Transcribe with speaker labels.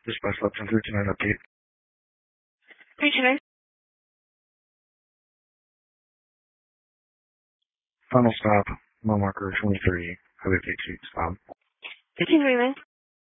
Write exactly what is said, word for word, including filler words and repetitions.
Speaker 1: Dispatch Lab ten three two nine update.
Speaker 2: three two nine.
Speaker 1: Final stop, mile marker twenty-three, Highway fifty-two, stop.
Speaker 2: fifteen three nine.